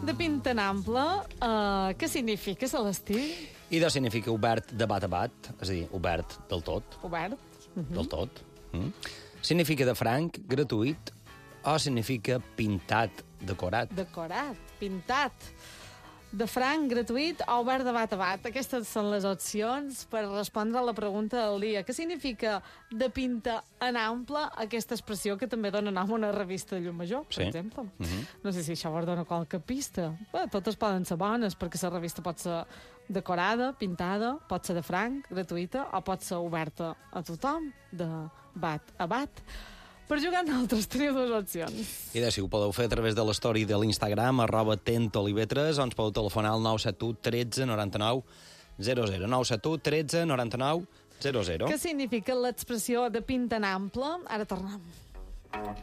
De pinta en ample, què significa, Celestí? Idò significa obert de bat a bat, és a dir, obert del tot. Obert? Del tot. Significa de franc, gratuït, o significa pintat, decorat. Decorat, pintat. De franc, gratuït o obert de bat a bat. Aquestes són les opcions per respondre a la pregunta del dia. Què significa de pinta en ample, aquesta expressió que també dona nom a una revista de llum major, per exemple? No sé si això vos dona qualque pista. Bé, totes poden ser bones, perquè la revista pot ser decorada, pintada, pot ser de franc, gratuïta, o pot ser oberta a tothom, de bat a bat. Per jugar nosaltres teniu dues opcions. I si ho podeu fer a través de l'story de l'Instagram, @tentolive3, o ens podeu telefonar al 971 13 99 00. 971 13 99 00. Què significa l'expressió de pinta en ample? Ara tornem.